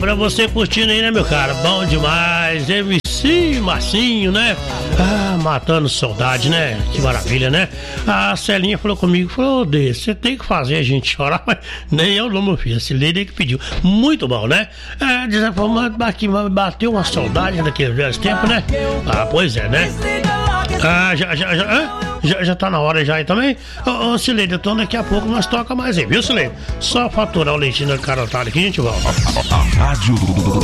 Pra você curtindo aí, né, meu cara? Bom demais. MC Marcinho, né? Matando saudade, né? Que maravilha, né? A Celinha falou comigo, falou, Dê, você tem que fazer a gente chorar, mas nem eu não, meu filho. A Cileide que pediu. Muito bom, né? Bateu uma saudade daqueles velhos tempos, né? Pois é, né? Já tá na hora já aí também? Ô, Cileide, então daqui a pouco nós toca mais aí, viu, Cileide? Só faturar o leitinho da carotada aqui, a gente volta. Rádio.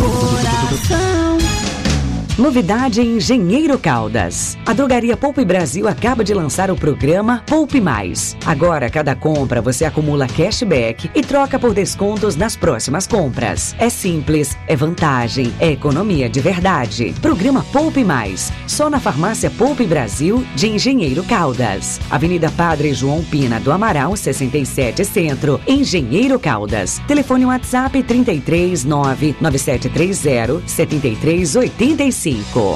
Novidade em Engenheiro Caldas. A Drogaria Poupe Brasil acaba de lançar o programa Poupe Mais. Agora, cada compra você acumula cashback e troca por descontos nas próximas compras. É simples, é vantagem, é economia de verdade. Programa Poupe Mais. Só na Farmácia Poupe Brasil de Engenheiro Caldas. Avenida Padre João Pina do Amaral, 67 Centro, Engenheiro Caldas. Telefone WhatsApp 33 99730 7385.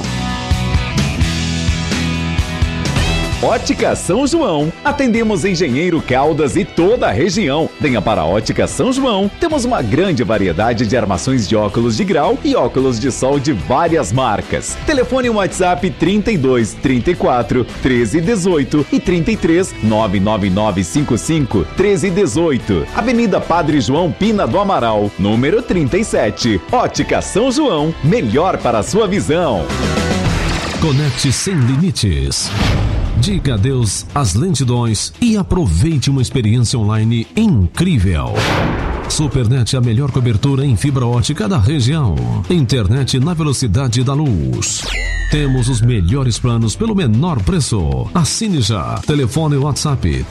Ótica São João. Atendemos Engenheiro Caldas e toda a região. Venha para a Ótica São João. Temos uma grande variedade de armações de óculos de grau e óculos de sol de várias marcas. Telefone WhatsApp 32 34 13 18 e 33 99955 13 18. Avenida Padre João Pina do Amaral, número 37. Ótica São João. Melhor para a sua visão. Conecte sem limites. Diga adeus às lentidões e aproveite uma experiência online incrível. Supernet, a melhor cobertura em fibra ótica da região. Internet na velocidade da luz. Temos os melhores planos pelo menor preço. Assine já. Telefone WhatsApp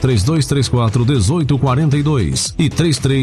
3234-1842 e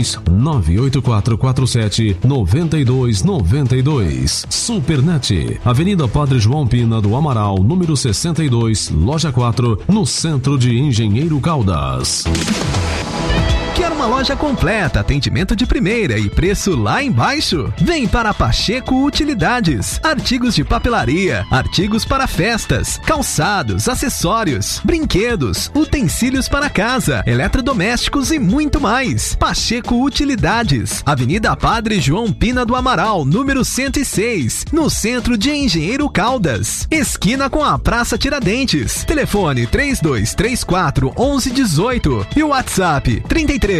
3398447-9292. Supernet, Avenida Padre João Pina do Amaral, número 62, loja 4, no centro de Engenheiro Caldas. Quer uma loja completa, atendimento de primeira e preço lá embaixo? Vem para Pacheco Utilidades. Artigos de papelaria, artigos para festas, calçados, acessórios, brinquedos, utensílios para casa, eletrodomésticos e muito mais. Pacheco Utilidades. Avenida Padre João Pina do Amaral, número 106, no centro de Engenheiro Caldas. Esquina com a Praça Tiradentes. Telefone 3234 1118 e o WhatsApp 33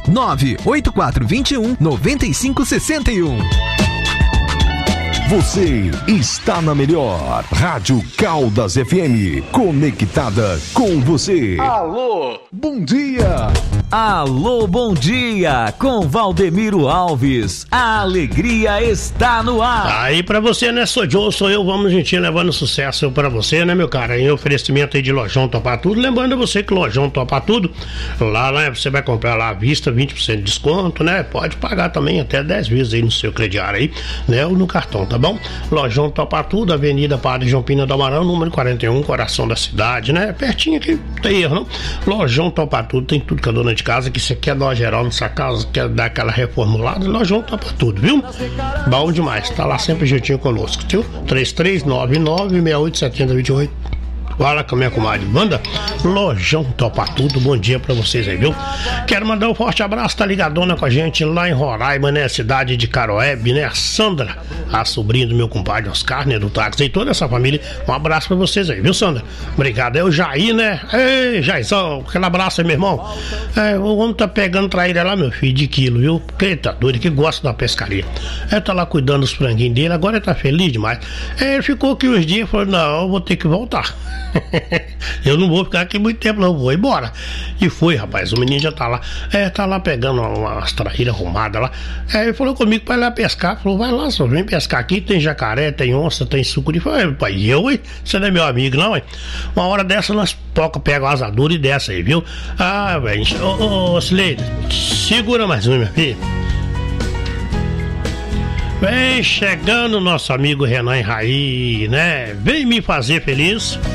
98421 9561. Você está na melhor Rádio Caldas FM, conectada com você. Alô, bom dia. Alô, bom dia, com Valdemiro Alves. A alegria está no ar. Aí pra você, né, sou eu, vamos gentil levando sucesso pra você, né, meu cara, em oferecimento aí de Lojão Topa Tudo, lembrando você que Lojão Topa Tudo, lá você vai comprar lá à vista, 20% de desconto, né, pode pagar também até 10 vezes aí no seu crediário aí, né, ou no cartão, tá bom? Lojão Topa Tudo, Avenida Padre João Pina do Amaral, número 41, coração da cidade, né, pertinho aqui, não tem erro não. Lojão Topa Tudo, tem tudo que a dona de casa, que você quer dar uma geral nessa casa, quer dar aquela reformulada, Lojão Topa Tudo, viu? Bom demais, tá lá sempre juntinho conosco, viu? 3399-687028. Fala com a minha comadre Wanda. Lojão Topa Tudo, bom dia pra vocês aí, viu? Quero mandar um forte abraço, tá ligadona com a gente lá em Roraima, né? Cidade de Caroebe, né? A Sandra, a sobrinha do meu compadre Oscar, né? Do táxi e toda essa família. Um abraço pra vocês aí, viu, Sandra? Obrigado. É o Jair, né? Ei, Jairzão, aquele abraço aí, meu irmão. O homem tá pegando traíra lá, meu filho, de quilo, viu? Porque ele tá doido, que gosta da pescaria. Ele tá lá cuidando dos franguinhos dele, agora ele tá feliz demais. Ele ficou aqui uns dias e falou: não, eu vou ter que voltar. Eu não vou ficar aqui muito tempo, não, vou embora. E foi, rapaz, o menino já tá lá. Tá lá pegando umas traíras arrumadas lá. Ele falou comigo pra ir lá pescar. Falou: vai lá, só vem pescar aqui. Tem jacaré, tem onça, tem sucuri. Falei: pai, hein? Você não é meu amigo, não, hein? Uma hora dessa nós pega o asador e desce aí, viu? Velho. Ô, Cileide, segura mais uma, minha filha. Vem chegando nosso amigo Renan Raí, né? Vem me fazer feliz.